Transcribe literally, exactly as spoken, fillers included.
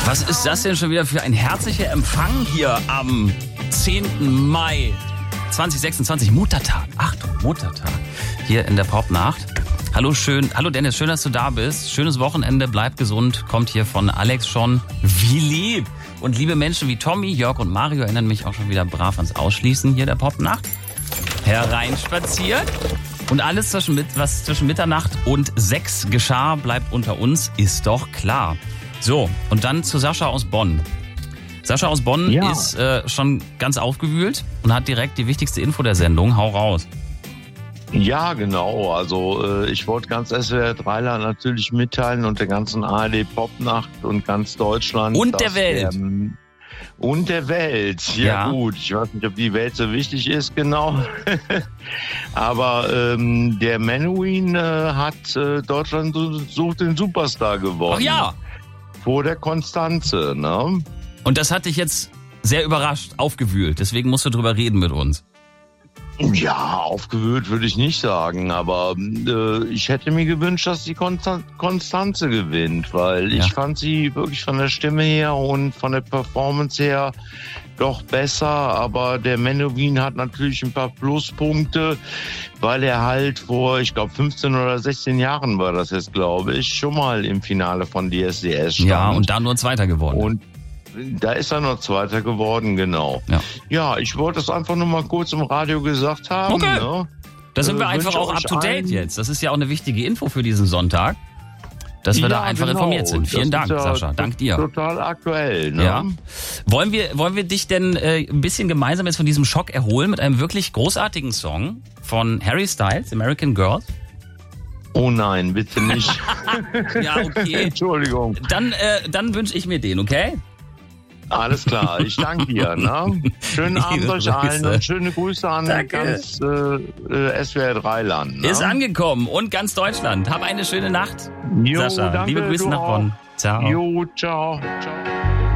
Was ist das denn schon wieder für ein herzlicher Empfang hier am zehnten Mai zweitausendsechsundzwanzig, Muttertag. Achtung, Muttertag. Hier in der Popnacht. Hallo schön, hallo Dennis, schön, dass du da bist. Schönes Wochenende, bleib gesund. Kommt hier von Alex schon. Wie lieb. Und liebe Menschen wie Tommy, Jörg und Mario erinnern mich auch schon wieder brav ans Ausschließen hier der Popnacht. Hereinspaziert. Und alles, zwischen, was zwischen Mitternacht und sechs geschah, bleibt unter uns, ist doch klar. So, und dann zu Sascha aus Bonn. Sascha aus Bonn ja. ist äh, schon ganz aufgewühlt und hat direkt die wichtigste Info der Sendung. Hau raus. Ja, genau. Also äh, ich wollte ganz S W R drei natürlich mitteilen und der ganzen A R D-Popnacht und ganz Deutschland. Und der Welt. Der, und der Welt. Ja, ja gut, ich weiß nicht, ob die Welt so wichtig ist, genau. Aber ähm, der Menuhin äh, hat äh, Deutschland sucht den Superstar gewonnen. Ach ja. Vor der Konstanze, ne? Und das hat dich jetzt sehr überrascht, aufgewühlt. Deswegen musst du drüber reden mit uns. Ja, aufgewühlt würde ich nicht sagen, aber äh, ich hätte mir gewünscht, dass die Konstanze gewinnt, weil ja. ich fand sie wirklich von der Stimme her und von der Performance her doch besser, aber der Menuhin hat natürlich ein paar Pluspunkte, weil er halt vor, ich glaube, fünfzehn oder sechzehn Jahren war das jetzt, glaube ich, schon mal im Finale von D S D S stand. Ja, und da nur Zweiter geworden. Und da ist er noch Zweiter geworden, genau. Ja, ja, ich wollte es einfach nur mal kurz im Radio gesagt haben. Okay. Ne? Da sind wir äh, einfach auch up to date jetzt. Das ist ja auch eine wichtige Info für diesen Sonntag, dass wir ja, da einfach genau. informiert sind. Vielen das Dank, ja Sascha. Dank dir. Total aktuell. Ne? Ja. Wollen wir, wollen wir dich denn äh, ein bisschen gemeinsam jetzt von diesem Schock erholen mit einem wirklich großartigen Song von Harry Styles, American Girls? Oh nein, bitte nicht. Ja, okay. Entschuldigung. Dann, äh, dann wünsche ich mir den, okay? Alles klar, ich danke dir. Ne? Schönen Abend euch allen und schöne Grüße an danke. ganz äh, S W R drei Land. Ne? Ist angekommen und ganz Deutschland. Hab eine schöne Nacht, jo, Sascha. Danke, liebe Grüße nach Bonn. Ciao. Jo, ciao. ciao.